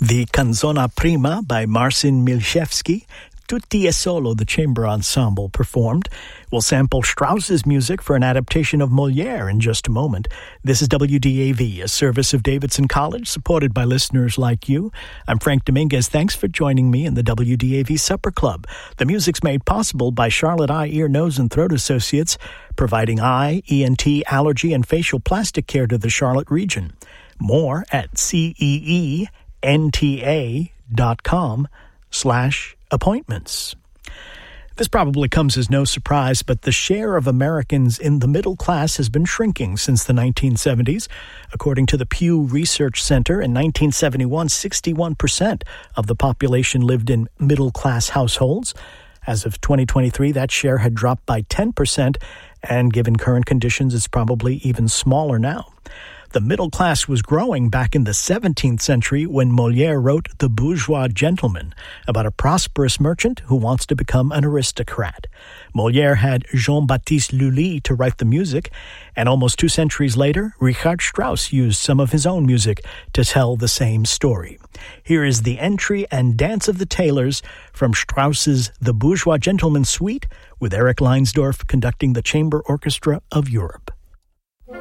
The Canzona Prima by Marcin Milszewski, Tutti e Solo, the chamber ensemble, performed. We'll sample Strauss's music for an adaptation of Molière in just a moment. This is WDAV, a service of Davidson College, supported by listeners like you. I'm Frank Dominguez. Thanks for joining me in the WDAV Supper Club. The music's made possible by Charlotte Eye, Ear, Nose, and Throat Associates, providing eye, ENT, allergy, and facial plastic care to the Charlotte region. More at ceenta.com/appointments. This probably comes as no surprise, but the share of Americans in the middle class has been shrinking since the 1970s. According to the Pew Research Center, in 1971, 61% of the population lived in middle-class households. As of 2023, that share had dropped by 10%, and given current conditions, it's probably even smaller now. The middle class was growing back in the 17th century when Molière wrote The Bourgeois Gentleman, about a prosperous merchant who wants to become an aristocrat. Molière had Jean-Baptiste Lully to write the music, and almost 2 centuries later, Richard Strauss used some of his own music to tell the same story. Here is the entry and Dance of the Tailors from Strauss's The Bourgeois Gentleman Suite, with Eric Leinsdorf conducting the Chamber Orchestra of Europe.